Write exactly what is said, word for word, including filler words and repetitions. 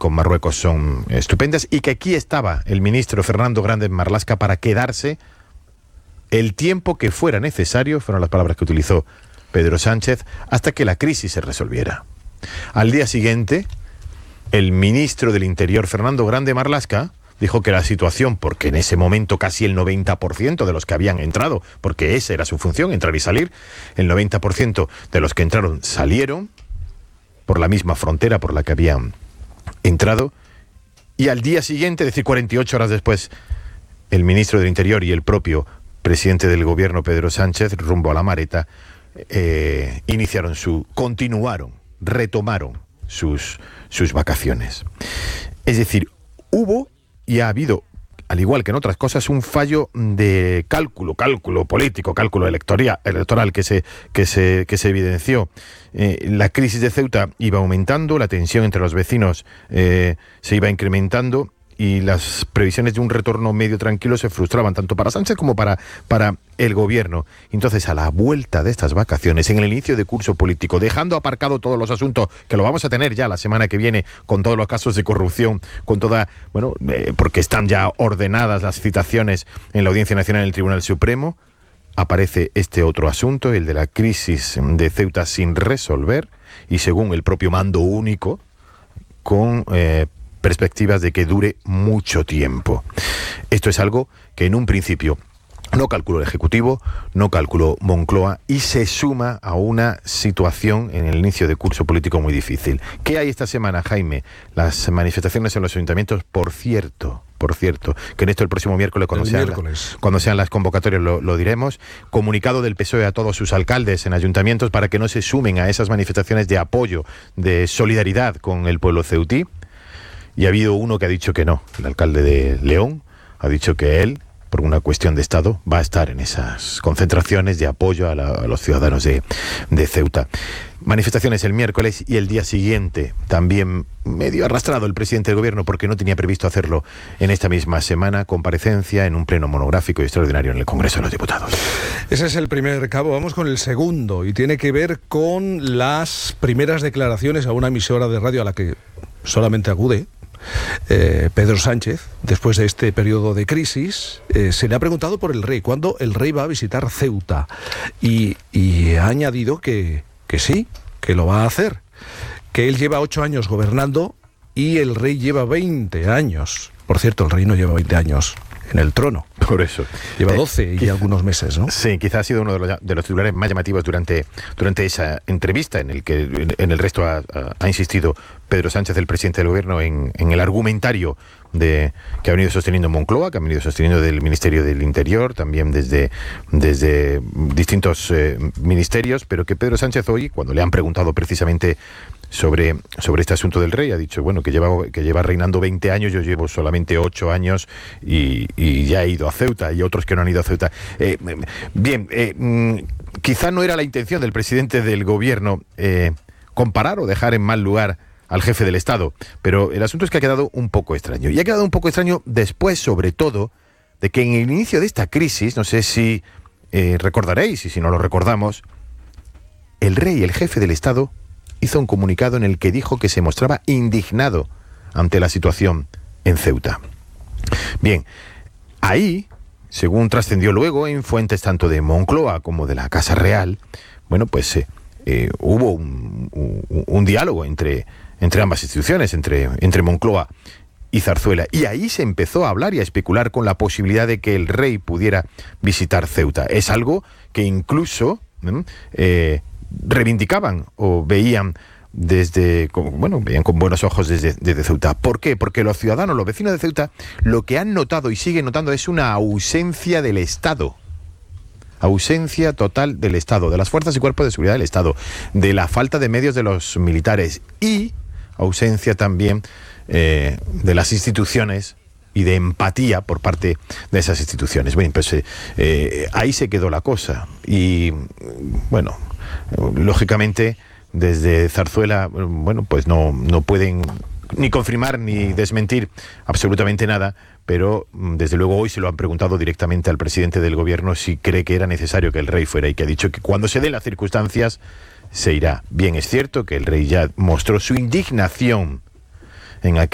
con Marruecos son estupendas y que aquí estaba el ministro Fernando Grande Marlaska para quedarse el tiempo que fuera necesario, fueron las palabras que utilizó Pedro Sánchez, hasta que la crisis se resolviera. Al día siguiente, el ministro del Interior, Fernando Grande Marlaska, dijo que la situación, porque en ese momento casi el noventa por ciento de los que habían entrado, porque esa era su función, entrar y salir, el noventa por ciento de los que entraron salieron por la misma frontera por la que habían entrado, y al día siguiente, es decir, cuarenta y ocho horas después, el ministro del Interior y el propio presidente del gobierno, Pedro Sánchez, rumbo a La Mareta, eh, iniciaron su, continuaron, retomaron sus, sus vacaciones. Es decir, hubo y ha habido, al igual que en otras cosas, un fallo de cálculo, cálculo político, cálculo electoral, electoral que se, que se, que se evidenció. Eh, la crisis de Ceuta iba aumentando, la tensión entre los vecinos eh, se iba incrementando y las previsiones de un retorno medio tranquilo se frustraban tanto para Sánchez como para, para el gobierno. Entonces, a la vuelta de estas vacaciones, en el inicio de curso político, dejando aparcado todos los asuntos, que lo vamos a tener ya la semana que viene, con todos los casos de corrupción, con toda, bueno, eh, porque están ya ordenadas las citaciones en la Audiencia Nacional en el Tribunal Supremo, aparece este otro asunto, el de la crisis de Ceuta sin resolver, y según el propio mando único, con eh, perspectivas de que dure mucho tiempo. Esto es algo que en un principio no calculó el Ejecutivo, no calculó Moncloa y se suma a una situación en el inicio de curso político muy difícil. ¿Qué hay esta semana, Jaime? Las manifestaciones en los ayuntamientos, por cierto, por cierto, que en esto el próximo miércoles, cuando, el sean, miércoles. La, cuando sean las convocatorias lo, lo diremos, comunicado del P S O E a todos sus alcaldes en ayuntamientos para que no se sumen a esas manifestaciones de apoyo, de solidaridad con el pueblo ceutí. Y ha habido uno que ha dicho que no. El alcalde de León ha dicho que él, por una cuestión de Estado, va a estar en esas concentraciones de apoyo a, la, a los ciudadanos de, de Ceuta. Manifestaciones el miércoles y el día siguiente, también medio arrastrado el presidente del gobierno porque no tenía previsto hacerlo en esta misma semana, comparecencia en un pleno monográfico y extraordinario en el Congreso de los Diputados. Ese es el primer cabo, vamos con el segundo y tiene que ver con las primeras declaraciones a una emisora de radio a la que solamente acude Eh, Pedro Sánchez, después de este periodo de crisis. Eh, se le ha preguntado por el rey, ¿cuándo el rey va a visitar Ceuta? Y, y ha añadido que, que sí, que lo va a hacer, que él lleva ocho años gobernando y el rey lleva veinte años. Por cierto, el rey no lleva veinte años en el trono. Por eso. Lleva doce eh, y quizá, algunos meses, ¿no? Sí, quizás ha sido uno de los, de los titulares más llamativos durante, durante esa entrevista en el que en, en el resto ha, ha insistido Pedro Sánchez, el presidente del gobierno, en, en el argumentario de, que ha venido sosteniendo Moncloa, que ha venido sosteniendo del Ministerio del Interior, también desde, desde distintos eh, ministerios, pero que Pedro Sánchez hoy, cuando le han preguntado precisamente sobre, sobre este asunto del rey, ha dicho, bueno, que lleva, que lleva reinando veinte años, yo llevo solamente ocho años y, y ya he ido a Ceuta, y otros que no han ido a Ceuta. Eh, bien, eh, quizá no era la intención del presidente del gobierno eh, comparar o dejar en mal lugar al jefe del Estado, pero el asunto es que ha quedado un poco extraño. Y ha quedado un poco extraño después, sobre todo, de que en el inicio de esta crisis, no sé si eh, recordaréis, y si no lo recordamos, el rey, el jefe del Estado, hizo un comunicado en el que dijo que se mostraba indignado ante la situación en Ceuta. Bien, ahí, según trascendió luego en fuentes tanto de Moncloa como de la Casa Real, bueno, pues eh, eh, hubo un, un, un diálogo entre, entre ambas instituciones, entre, entre Moncloa y Zarzuela, y ahí se empezó a hablar y a especular con la posibilidad de que el rey pudiera visitar Ceuta. Es algo que incluso eh, reivindicaban o veían desde, bueno, veían con buenos ojos desde, desde Ceuta. ¿Por qué? Porque los ciudadanos, los vecinos de Ceuta, lo que han notado y siguen notando es una ausencia del Estado. Ausencia total del Estado, de las fuerzas y cuerpos de seguridad del Estado, de la falta de medios de los militares y ausencia también eh, de las instituciones y de empatía por parte de esas instituciones. Bueno, pues eh, eh, ahí se quedó la cosa. Y, bueno, lógicamente, desde Zarzuela, bueno, pues no, no pueden ni confirmar ni desmentir absolutamente nada, pero desde luego hoy se lo han preguntado directamente al presidente del gobierno si cree que era necesario que el rey fuera, y que ha dicho que cuando se den las circunstancias se irá. Bien, es cierto que el rey ya mostró su indignación en aquel